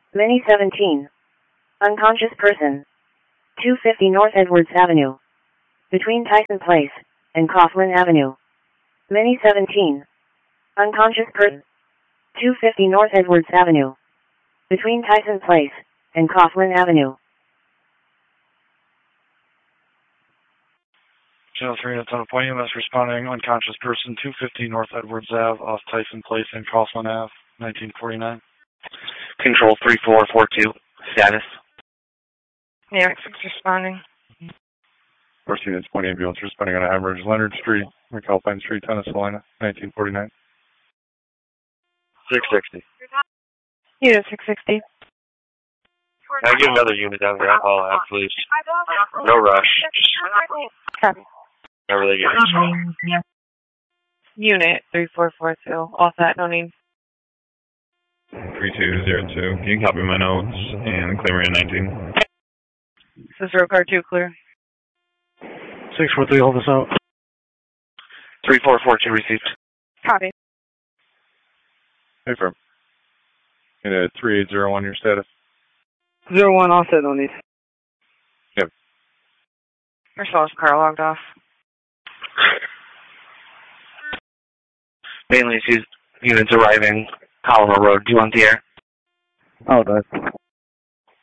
Mini 17. Unconscious person. 250 North Edwards Avenue. Between Tyson Place and Coughlin Avenue. Mini 17. Unconscious person. 250 North Edwards Avenue. Between Tyson Place and Coughlin Avenue. Channel 3 at 10 point, EMS responding, unconscious person, 250 North Edwards Ave, off Tyson Place and Coughlin Ave, 1949. Control 3442, status. Yeah, 6 responding. First unit's point ambulance responding on average Leonard Street, McAlpine Street, Tennis-Salina, 1949. 660. Unit 660. Can I get another unit down here? I'll call out, please. No rush. Copy. Whenever they get it. Unit 3442. All set, no need. 3202. Can you copy my notes and clear in 19? This is road car 2 clear. 643, hold us out. 3442 received. Copy. Hey, firm. Unit 3801, your status? 01, all set, no need. Yep. Marcellus car logged off. Mainly units arriving, Colorado Road. Do you want the air? Oh, that's